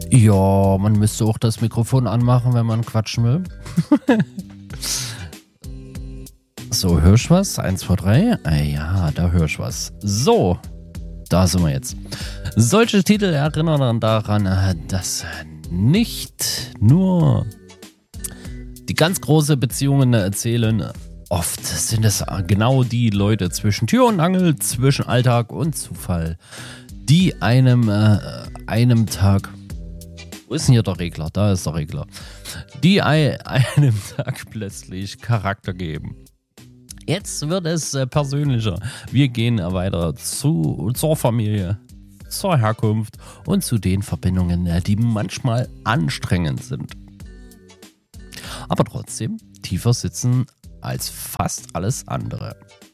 Ja, man müsste auch das Mikrofon anmachen, wenn man quatschen will. So, hörst du was? 1, 2, 3. Ja, da hörst du was. So, da sind wir jetzt. Solche Titel erinnern daran, dass nicht nur die ganz große Beziehungen erzählen. Oft sind es genau die Leute zwischen Tür und Angel, zwischen Alltag und Zufall, die einem Tag... Wo ist denn hier der Regler? Da ist der Regler. Die einem Tag plötzlich Charakter geben. Jetzt wird es persönlicher. Wir gehen weiter zur Familie, zur Herkunft und zu den Verbindungen, die manchmal anstrengend sind. Aber trotzdem tiefer sitzen als fast alles andere.